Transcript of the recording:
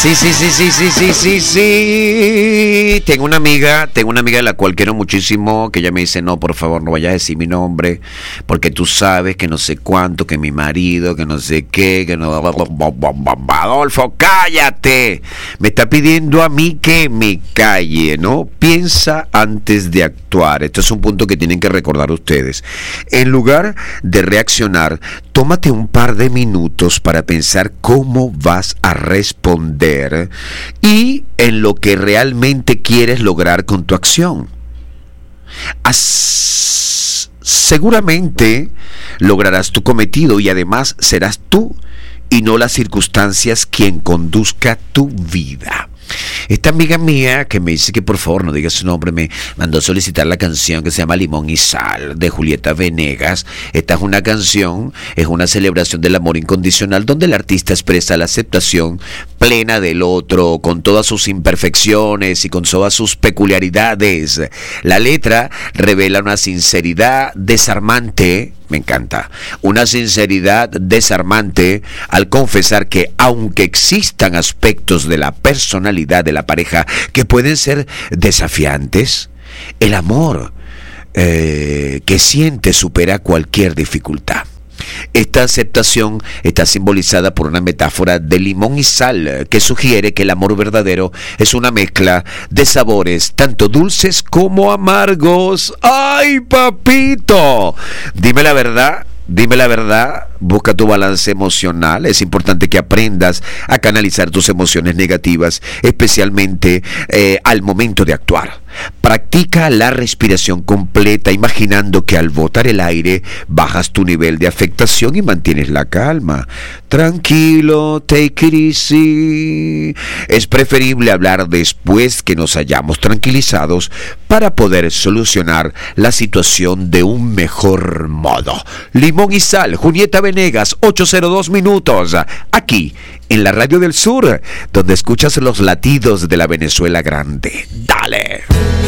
Sí. Tengo una amiga de la cual quiero muchísimo, que ella me dice, no, por favor, no vayas a decir mi nombre, porque tú sabes que no sé cuánto, que mi marido, que no sé qué, que no... Adolfo, cállate. Me está pidiendo a mí que me calle, ¿no? Piensa antes de actuar. Esto es un punto que tienen que recordar ustedes. En lugar de reaccionar, tómate un par de minutos para pensar cómo vas a responder y en lo que realmente quieres lograr con tu acción. Seguramente lograrás tu cometido y además serás tú y no las circunstancias quien conduzca tu vida. Esta amiga mía que me dice que por favor no diga su nombre me mandó a solicitar la canción que se llama Limón y Sal de Julieta Venegas. Esta es una canción, es una celebración del amor incondicional donde el artista expresa la aceptación plena del otro con todas sus imperfecciones y con todas sus peculiaridades. La letra revela una sinceridad desarmante. Me encanta. Una sinceridad desarmante al confesar que aunque existan aspectos de la personalidad de la pareja que pueden ser desafiantes, el amor que siente supera cualquier dificultad. Esta aceptación está simbolizada por una metáfora de limón y sal que sugiere que el amor verdadero es una mezcla de sabores tanto dulces como amargos. ¡Ay, papito! Dime la verdad, busca tu balance emocional. Es importante que aprendas a canalizar tus emociones negativas, especialmente al momento de actuar. Practica la respiración completa, imaginando que al botar el aire bajas tu nivel de afectación y mantienes la calma. Tranquilo, take it easy. Es preferible hablar después que nos hayamos tranquilizados para poder solucionar la situación de un mejor modo. Limón y Sal, Julieta Venegas, 8:02 minutos. Aquí, en la Radio del Sur, donde escuchas los latidos de la Venezuela grande. ¡Dale!